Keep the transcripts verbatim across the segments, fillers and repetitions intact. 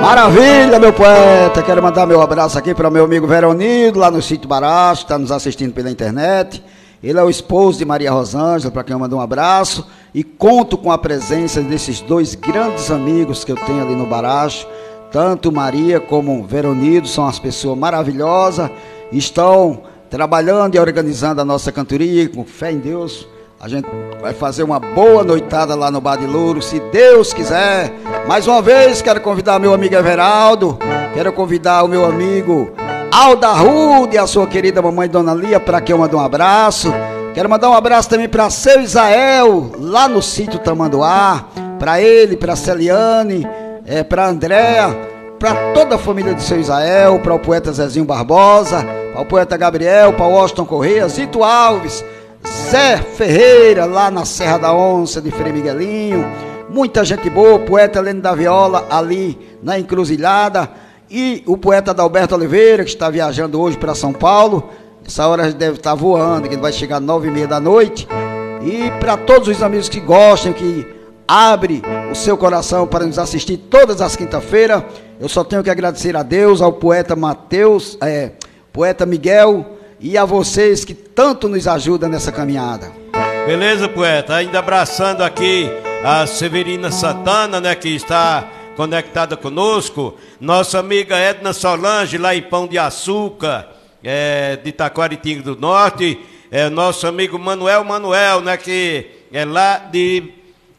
Maravilha, meu poeta. Quero mandar meu abraço aqui para meu amigo Veronido, lá no sítio Baracho, está nos assistindo pela internet. Ele é o esposo de Maria Rosângela, para quem eu mando um abraço. E conto com a presença desses dois grandes amigos que eu tenho ali no Baracho. Tanto Maria como Veronido são as pessoas maravilhosas. Estão trabalhando e organizando a nossa cantoria, com fé em Deus. A gente vai fazer uma boa noitada lá no Bar de Louro, se Deus quiser. Mais uma vez, quero convidar meu amigo Everaldo, quero convidar o meu amigo Alda Rude e a sua querida mamãe Dona Lia, para que eu mando um abraço. Quero mandar um abraço também para seu Isael, lá no sítio Tamanduá, para ele, para a Celiane, é, para a Andréa, para toda a família de seu Isael, para o poeta Zezinho Barbosa, para o poeta Gabriel, para o Washington Correia, Zito Alves, Zé Ferreira, lá na Serra da Onça de Frei Miguelinho, muita gente boa, poeta Helene da Viola, ali na Encruzilhada, e o poeta Adalberto Oliveira, que está viajando hoje para São Paulo. Essa hora a gente deve estar voando, que ele vai chegar às nove e meia da noite. E para todos os amigos que gostam, que abrem o seu coração para nos assistir todas as quinta-feiras, eu só tenho que agradecer a Deus, ao poeta Mateus, é, poeta Miguel, e a vocês que tanto nos ajudam nessa caminhada. Beleza, poeta? Ainda abraçando aqui a Severina Santana, né, que está conectada conosco. Nossa amiga Edna Solange, lá em Pão de Açúcar, é, de Taquaritinga do Norte. É, nosso amigo Manuel Manuel, né, que é lá de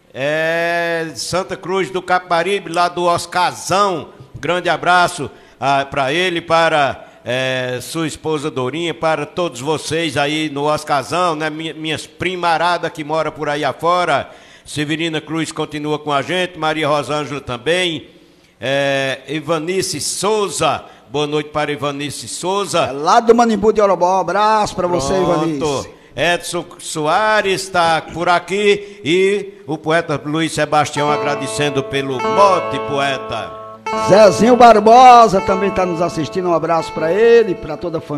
é, Santa Cruz do Caparibe, lá do Oscarzão. Grande abraço ah, para ele, para É, sua esposa Dorinha, para todos vocês aí no Oscarzão, né, minha, minhas primaradas que moram por aí afora. Severina Cruz continua com a gente, Maria Rosângela também, é, Ivanice Souza, boa noite para Ivanice Souza. É lá do Manimbu de Orobó, um abraço para você, Ivanice. Edson Soares está por aqui e o poeta Luiz Sebastião agradecendo pelo mote, poeta. Zezinho Barbosa também está nos assistindo, um abraço para ele, para toda a família.